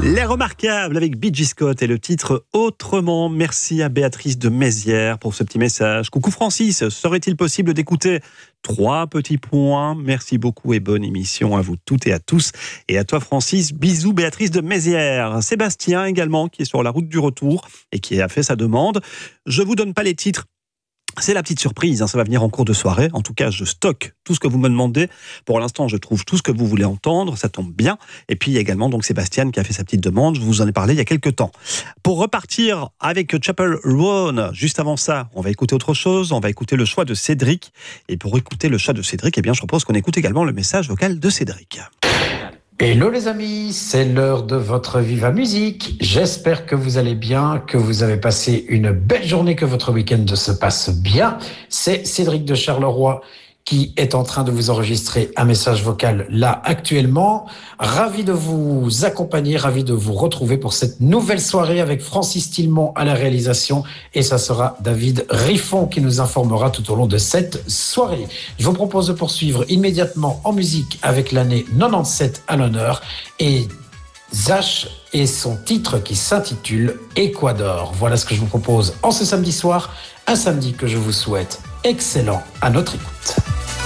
Les Remarquables avec Bee Gees Scott et le titre Autrement. Merci à Béatrice de Mézières pour ce petit message. Coucou Francis, serait-il possible d'écouter 3 petits points? Merci beaucoup et bonne émission à vous toutes et à tous. Et à toi Francis, bisous Béatrice de Mézières. Sébastien également qui est sur la route du retour et qui a fait sa demande. Je vous donne pas les titres. C'est la petite surprise, ça va venir en cours de soirée. En tout cas, je stocke tout ce que vous me demandez. Pour l'instant, je trouve tout ce que vous voulez entendre, ça tombe bien. Et puis, il y a également donc Sébastien qui a fait sa petite demande. Je vous en ai parlé il y a quelques temps. Pour repartir avec Chapel Roan, juste avant ça, on va écouter autre chose. On va écouter le choix de Cédric. Et pour écouter le choix de Cédric, eh bien, je propose qu'on écoute également le message vocal de Cédric. Hello les amis, c'est l'heure de votre Viva Musique. J'espère que vous allez bien, que vous avez passé une belle journée, que votre week-end se passe bien. C'est Cédric de Charleroi qui est en train de vous enregistrer un message vocal là actuellement. Ravi de vous accompagner, ravi de vous retrouver pour cette nouvelle soirée avec Francis Tilmont à la réalisation et ça sera David Riffon qui nous informera tout au long de cette soirée. Je vous propose de poursuivre immédiatement en musique avec l'année 97 à l'honneur et Zach et son titre qui s'intitule Équador. Voilà ce que je vous propose en ce samedi soir, un samedi que je vous souhaite excellent à notre écoute.